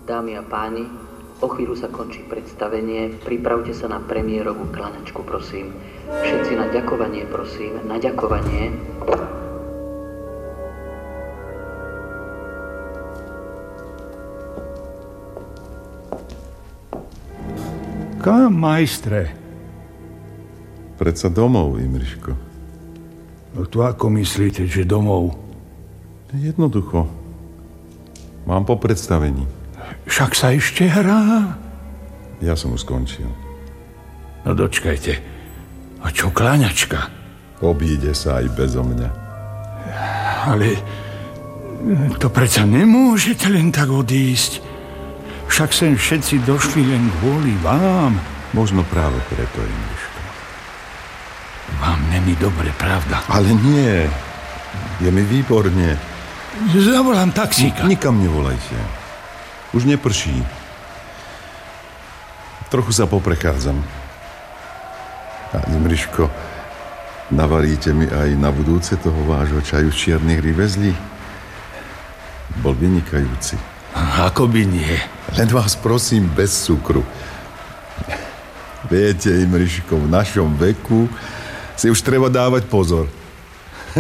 Dámy a páni, o chvíľu sa končí predstavenie. Pripravte sa na premiérovú kľaňačku, prosím. Všetci na ďakovanie, prosím. Na ďakovanie. Kam, majstre? Predsa domov, Imriško. No to ako myslíte, že domov? Jednoducho. Mám po predstavení. Však sa ešte hrá. Ja som už skončil. No dočkajte. A čo kláňačka? Obíde sa aj bezo mňa. Ale to predsa nemôžete len tak odísť. Však sem všetci došli len kvôli vám. Možno práve preto, Imriško. Vám není dobre, pravda? Ale nie. Je mi výborne. Zavolám taxíka. Nikam nevolajte. Už neprší. Trochu sa poprechádzam. A Imriško, navaríte mi aj na budúce toho vášho čaju z čiernych rivezlí? Bol vynikajúci. Ako by nie. Len vás prosím bez cukru. Viete, Imriško, v našom veku si už treba dávať pozor.